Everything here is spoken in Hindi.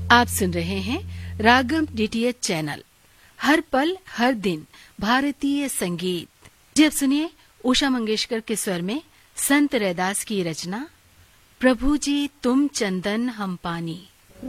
आप सुन रहे हैं रागम डीटीएच चैनल। हर पल हर दिन भारतीय संगीत। जब सुनिए उषा मंगेशकर के स्वर में संत रैदास की रचना प्रभु जी तुम चंदन हम पानी।